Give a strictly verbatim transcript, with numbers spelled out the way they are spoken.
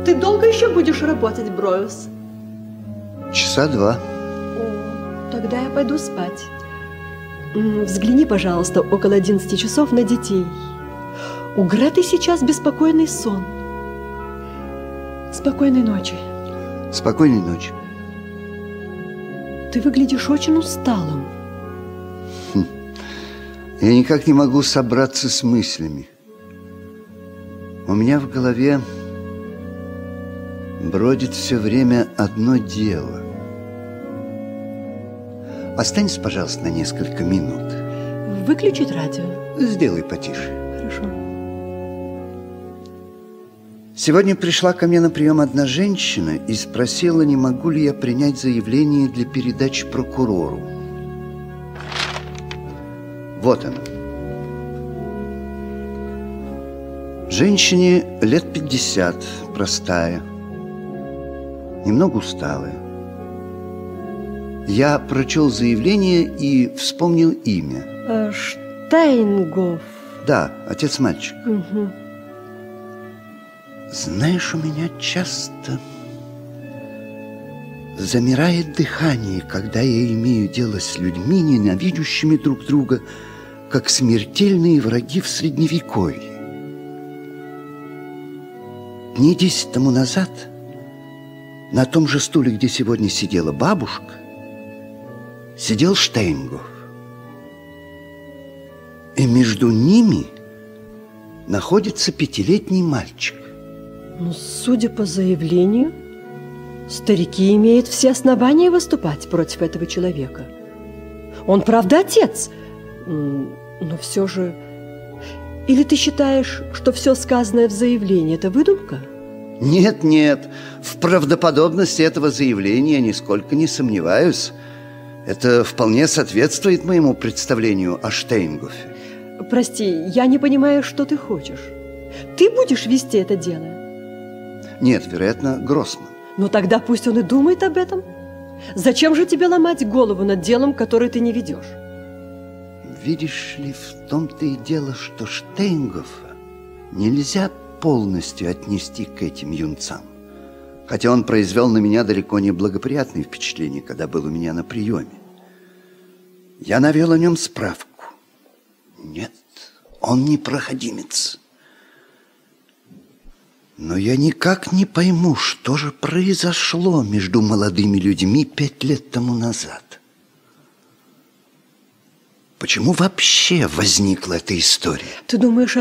Ты долго еще будешь работать, Броюс? Часа два. О, тогда я пойду спать. Взгляни, пожалуйста, около одиннадцати часов на детей. У Греты сейчас беспокойный сон. Спокойной ночи. Спокойной ночи. Ты выглядишь очень усталым. Хм. Я никак не могу собраться с мыслями. У меня в голове бродит все время одно дело. Останься, пожалуйста, на несколько минут. Выключить радио? Сделай потише. Хорошо. Сегодня пришла ко мне на прием одна женщина и спросила, не могу ли я принять заявление для передачи прокурору. Вот оно. Женщине лет пятьдесят, простая, немного усталая. Я прочел заявление и вспомнил имя. А, Штейнгоф. Да, отец мальчика. Угу. Знаешь, у меня часто замирает дыхание, когда я имею дело с людьми, ненавидящими друг друга, как смертельные враги в Средневековье. Дней десять тому назад на том же стуле, где сегодня сидела бабушка, сидел Штейнгоф. И между ними находится пятилетний мальчик. Ну, судя по заявлению, старики имеют все основания выступать против этого человека. Он, правда, отец, но все же... Или ты считаешь, что все сказанное в заявлении – это выдумка? Нет, нет, в правдоподобности этого заявления я нисколько не сомневаюсь. Это вполне соответствует моему представлению о Штейнгофе. Прости, я не понимаю, что ты хочешь. Ты будешь вести это дело? Нет, вероятно, Гроссман. Ну тогда пусть он и думает об этом. Зачем же тебе ломать голову над делом, которое ты не ведешь? Видишь ли, в том-то и дело, что Штейнгофа нельзя полностью отнести к этим юнцам. Хотя он произвел на меня далеко не благоприятные впечатления, когда был у меня на приеме. Я навел о нем справку. Нет, он не проходимец. Но я никак не пойму, что же произошло между молодыми людьми пять лет тому назад. Почему вообще возникла эта история? Ты думаешь,